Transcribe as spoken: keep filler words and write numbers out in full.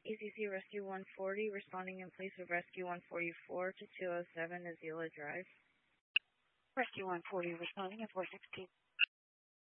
E C C Rescue one forty, responding in place of Rescue one forty-four to two oh seven Azila Drive. Rescue one forty, responding at four sixteen.